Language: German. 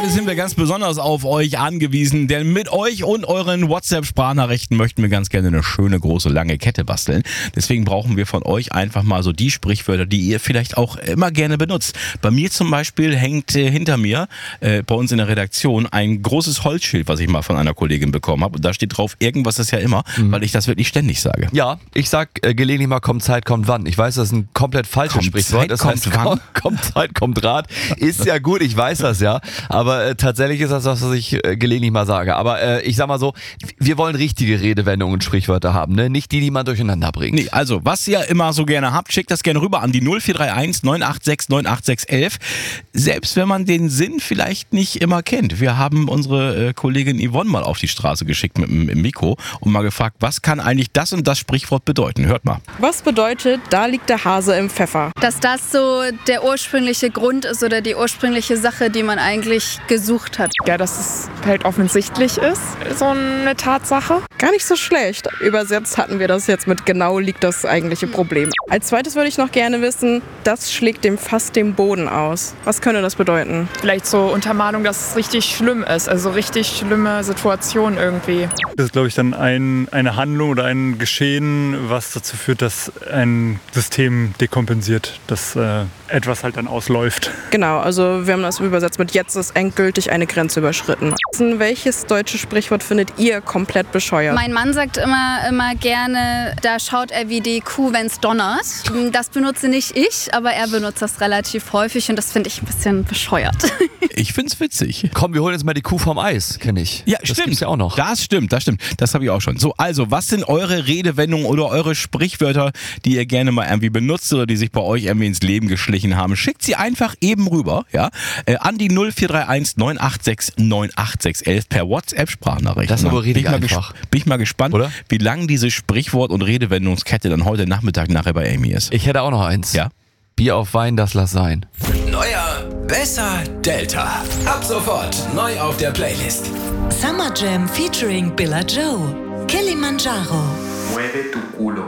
Heute sind wir ganz besonders auf euch angewiesen, denn mit euch und euren WhatsApp-Sprachnachrichten möchten wir ganz gerne eine schöne, große, lange Kette basteln. Deswegen brauchen wir von euch einfach mal so die Sprichwörter, die ihr vielleicht auch immer gerne benutzt. Bei mir zum Beispiel hängt hinter mir bei uns in der Redaktion ein großes Holzschild, was ich mal von einer Kollegin bekommen habe. Und da steht drauf, irgendwas ist ja immer, weil ich das wirklich ständig sage. Ja, ich sag gelegentlich mal, kommt Zeit, kommt wann. Ich weiß, das ist ein komplett falsches Sprichwort. Das heißt, kommt Zeit, kommt Rat. Ist ja gut, ich weiß das ja. Aber tatsächlich ist das was ich gelegentlich mal sage. Aber ich sag mal so, wir wollen richtige Redewendungen und Sprichwörter haben, ne? Nicht die man durcheinander bringt. Nee, also, was ihr immer so gerne habt, schickt das gerne rüber an die 0431 986 98611. Selbst wenn man den Sinn vielleicht nicht immer kennt. Wir haben unsere Kollegin Yvonne mal auf die Straße geschickt mit dem Mikro und mal gefragt, was kann eigentlich das und das Sprichwort bedeuten? Hört mal. Was bedeutet, da liegt der Hase im Pfeffer? Dass das so der ursprüngliche Grund ist oder die ursprüngliche Sache, die man eigentlich gesucht hat. Ja, dass es halt offensichtlich ist, so eine Tatsache. Gar nicht so schlecht. Übersetzt hatten wir das jetzt mit genau liegt das eigentliche Problem. Als zweites würde ich noch gerne wissen, das schlägt dem Fass den Boden aus. Was könnte das bedeuten? Vielleicht so Untermahnung, dass es richtig schlimm ist, also richtig schlimme Situation irgendwie. Das ist, glaube ich, dann eine Handlung oder ein Geschehen, was dazu führt, dass ein System dekompensiert, dass etwas halt dann ausläuft. Genau, also wir haben das übersetzt mit jetzt ist endgültig eine Grenze überschritten. Welches deutsche Sprichwort findet ihr komplett bescheuert? Mein Mann sagt immer gerne, da schaut er wie die Kuh, wenn's donnert. Das benutze nicht ich, aber er benutzt das relativ häufig und das finde ich ein bisschen bescheuert. Ich find's witzig. Komm, wir holen jetzt mal die Kuh vom Eis, kenne ich. Ja, das stimmt. Gibt's ja auch noch. Das stimmt. Das habe ich auch schon. So, also, was sind eure Redewendungen oder eure Sprichwörter, die ihr gerne mal irgendwie benutzt oder die sich bei euch irgendwie ins Leben geschlichen haben? Schickt sie einfach eben rüber, ja, an die 0431 986 98611 per WhatsApp-Sprachnachricht. Das ist aber richtig einfach. Bin ich mal gespannt, oder? Wie lang diese Sprichwort- und Redewendungskette dann heute Nachmittag nachher bei Amy ist. Ich hätte auch noch eins. Ja? Bier auf Wein, das lass sein. Neuer, besser, Delta. Ab sofort neu auf der Playlist. Summer Jam featuring Billa Joe. Kilimanjaro. Mueve tu culo.